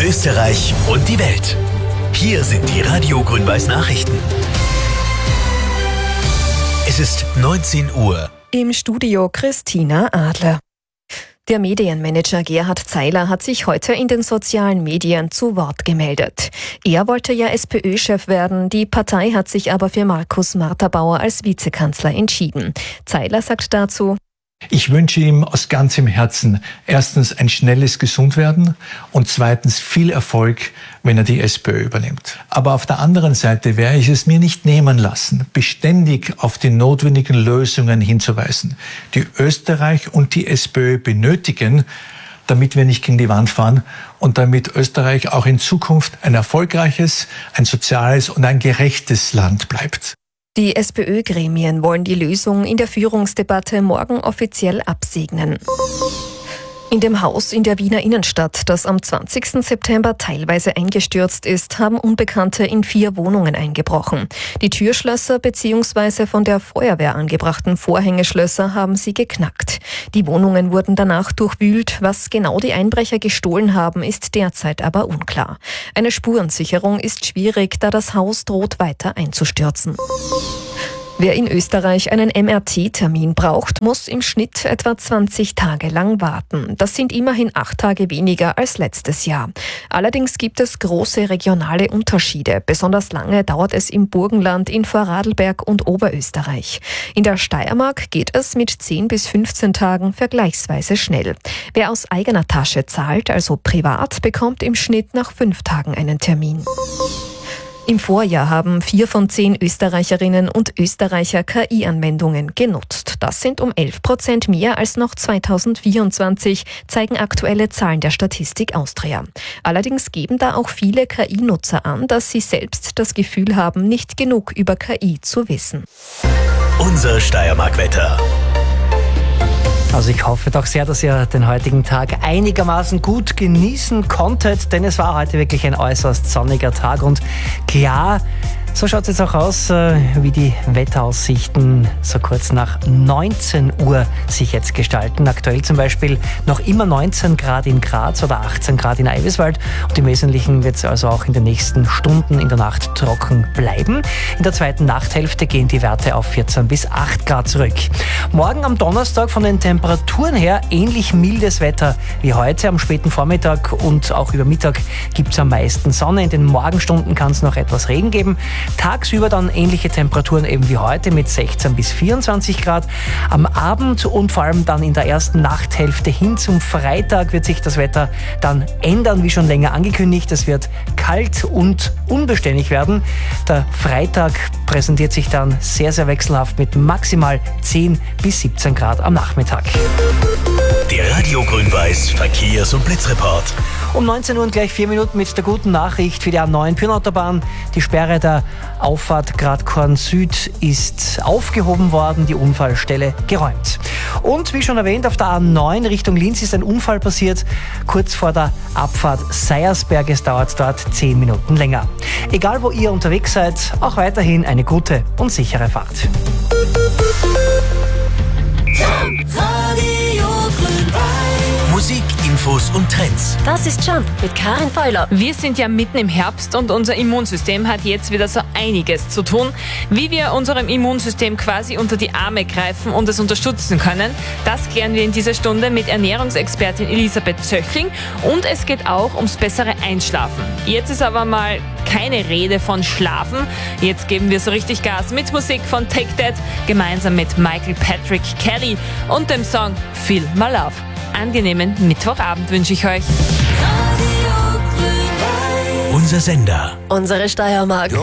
Österreich und die Welt. Hier sind die Radio Grün-Weiß Nachrichten. Es ist 19 Uhr. Im Studio Christina Adler. Der Medienmanager Gerhard Zeiler hat sich heute in den sozialen Medien zu Wort gemeldet. Er wollte ja SPÖ-Chef werden, die Partei hat sich aber für Markus Marthabauer als Vizekanzler entschieden. Zeiler sagt dazu: Ich wünsche ihm aus ganzem Herzen erstens ein schnelles Gesundwerden und zweitens viel Erfolg, wenn er die SPÖ übernimmt. Aber auf der anderen Seite werde ich es mir nicht nehmen lassen, beständig auf die notwendigen Lösungen hinzuweisen, die Österreich und die SPÖ benötigen, damit wir nicht gegen die Wand fahren und damit Österreich auch in Zukunft ein erfolgreiches, ein soziales und ein gerechtes Land bleibt. Die SPÖ-Gremien wollen die Lösung in der Führungsdebatte morgen offiziell absegnen. In dem Haus in der Wiener Innenstadt, das am 20. September teilweise eingestürzt ist, haben Unbekannte in 4 Wohnungen eingebrochen. Die Türschlösser bzw. von der Feuerwehr angebrachten Vorhängeschlösser haben sie geknackt. Die Wohnungen wurden danach durchwühlt. Was genau die Einbrecher gestohlen haben, ist derzeit aber unklar. Eine Spurensicherung ist schwierig, da das Haus droht, weiter einzustürzen. Wer in Österreich einen MRT-Termin braucht, muss im Schnitt etwa 20 Tage lang warten. Das sind immerhin 8 Tage weniger als letztes Jahr. Allerdings gibt es große regionale Unterschiede. Besonders lange dauert es im Burgenland, in Vorarlberg und Oberösterreich. In der Steiermark geht es mit 10 bis 15 Tagen vergleichsweise schnell. Wer aus eigener Tasche zahlt, also privat, bekommt im Schnitt nach 5 Tagen einen Termin. Im Vorjahr haben 4 von 10 Österreicherinnen und Österreicher KI-Anwendungen genutzt. Das sind um 11% mehr als noch 2024, zeigen aktuelle Zahlen der Statistik Austria. Allerdings geben da auch viele KI-Nutzer an, dass sie selbst das Gefühl haben, nicht genug über KI zu wissen. Unser Steiermark-Wetter. Also ich hoffe doch sehr, dass ihr den heutigen Tag einigermaßen gut genießen konntet, denn es war heute wirklich ein äußerst sonniger Tag und klar, so schaut es jetzt auch aus, wie die Wetteraussichten so kurz nach 19 Uhr sich jetzt gestalten. Aktuell zum Beispiel noch immer 19 Grad in Graz oder 18 Grad in Eiweswald und im Wesentlichen wird es also auch in den nächsten Stunden in der Nacht trocken bleiben. In der zweiten Nachthälfte gehen die Werte auf 14 bis 8 Grad zurück. Morgen am Donnerstag von den Temperaturen her ähnlich mildes Wetter wie heute. Am späten Vormittag und auch über Mittag gibt es am meisten Sonne. In den Morgenstunden kann es noch etwas Regen geben. Tagsüber dann ähnliche Temperaturen eben wie heute mit 16 bis 24 Grad. Am Abend und vor allem dann in der ersten Nachthälfte hin zum Freitag wird sich das Wetter dann ändern, wie schon länger angekündigt. Es wird kalt und unbeständig werden. Der Freitag präsentiert sich dann sehr, sehr wechselhaft mit maximal 10 bis 17 Grad am Nachmittag. Der Radio Grün-Weiß Verkehrs- und Blitzreport. Um 19 Uhr und gleich 4 Minuten mit der guten Nachricht für die A9 Pyrnautaubahn. Die Sperre der Auffahrt Gradkorn Süd ist aufgehoben worden, die Unfallstelle geräumt. Und wie schon erwähnt, auf der A9 Richtung Linz ist ein Unfall passiert, kurz vor der Abfahrt Seiersberg. Es dauert dort 10 Minuten länger. Egal wo ihr unterwegs seid, auch weiterhin eine gute und sichere Fahrt. Musik, Infos und Trends. Das ist Jump mit Karin Feuler. Wir sind ja mitten im Herbst und unser Immunsystem hat jetzt wieder so einiges zu tun. Wie wir unserem Immunsystem quasi unter die Arme greifen und es unterstützen können, das klären wir in dieser Stunde mit Ernährungsexpertin Elisabeth Zöchling und es geht auch ums bessere Einschlafen. Jetzt ist aber mal keine Rede von Schlafen. Jetzt geben wir so richtig Gas mit Musik von Take That gemeinsam mit Michael Patrick Kelly und dem Song Feel My Love. Angenehmen Mittwochabend wünsche ich euch. Unser Sender. Unsere Steiermark.